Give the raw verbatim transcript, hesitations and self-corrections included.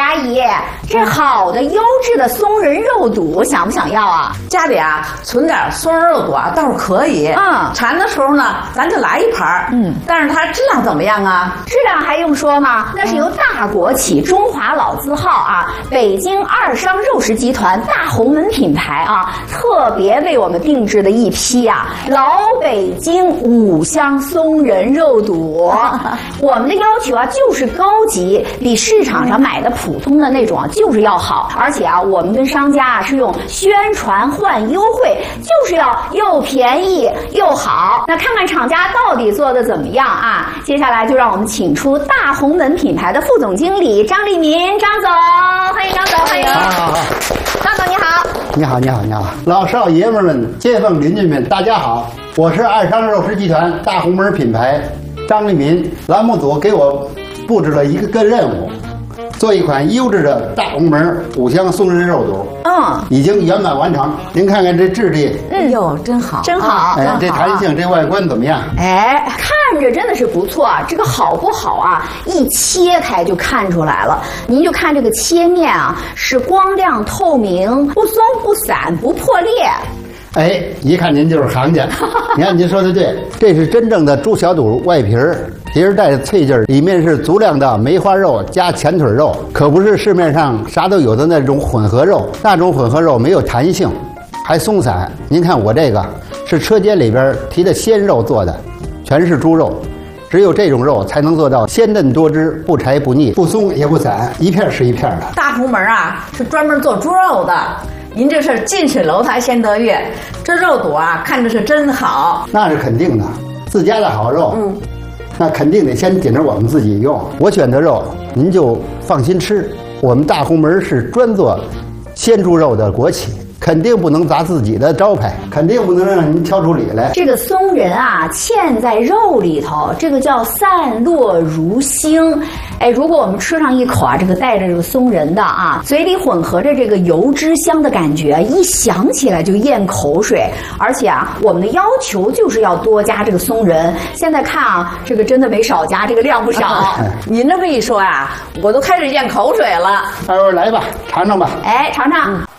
阿姨，这好的优质的松仁肉肚，想不想要啊？ 家里啊存点松仁肉肚啊倒是可以。嗯，馋的时候呢，咱就来一盘。嗯，但是它质量怎么样啊？ 质量还用说吗？那是由大国企中华老字号啊，北京二商肉食集团大红门品牌啊，特别为我们定制的一批啊老北京五香松仁肉肚。我们的要求啊就是高级，比市场上买的普通的那种啊就是要好，而且啊我们跟商家啊是用宣传换优惠，就是要又便宜又好。那看看厂家到底做的怎么样啊？接下来就让我们请出大红门品牌的副总经理张立民，张总，欢迎张总，欢迎。 好好好， 张总你好。 你好，你好，你好，老少爷们们、街坊邻居们，大家好，我是二商肉食集团大红门品牌张立民。栏目组给我布置了一个个任务，做一款优质的大红门五香松仁肉肚。嗯，已经圆满完成。您看看这质地， 嗯哟，真好， 真好。 哎，这弹性，这外观怎么样？ 哎，看着真的是不错啊。这个好不好啊？一切开就看出来了。您就看这个切面啊，是光亮透明，不松不散，不破裂。 哎，一看您就是行家。你看您说的对，这是真正的猪小肚外皮儿，皮儿带着脆劲儿，里面是足量的梅花肉加前腿肉，可不是市面上啥都有的那种混合肉。那种混合肉没有弹性，还松散。您看我这个是车间里边提的鲜肉做的，全是猪肉，只有这种肉才能做到鲜嫩多汁，不柴不腻，不松也不散，一片是一片的。 大红门啊是专门做猪肉的。您这是近水楼台先得月，这肉肚啊看着是真好。 那是肯定的，自家的好肉，嗯，那肯定得先紧着我们自己用。我选的肉您就放心吃，我们大红门是专做鲜猪肉的国企，肯定不能砸自己的招牌，肯定不能让您挑出理来。 这个松仁啊嵌在肉里头，这个叫散落如星。哎，如果我们吃上一口啊，这个带着这个松仁的啊，嘴里混合着这个油脂香的感觉，一想起来就咽口水。而且啊，我们的要求就是要多加这个松仁。现在看啊，这个真的没少加，这个量不少。 您这么一说啊，我都开始咽口水了。 二位来吧，尝尝吧。 哎，尝尝。嗯